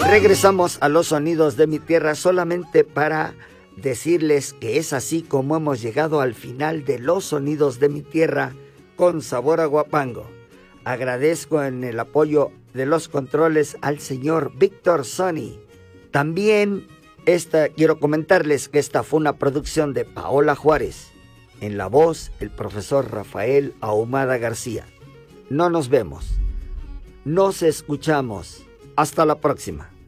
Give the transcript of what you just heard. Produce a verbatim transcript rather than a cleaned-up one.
Regresamos a los sonidos de mi tierra solamente para decirles que es así como hemos llegado al final de los sonidos de mi tierra con sabor a Huapango. Agradezco en el apoyo de los controles al señor Víctor Sony. También esta, quiero comentarles que esta fue una producción de Paola Juárez. En la voz, el profesor Rafael Ahumada García. No nos vemos. Nos escuchamos. Hasta la próxima.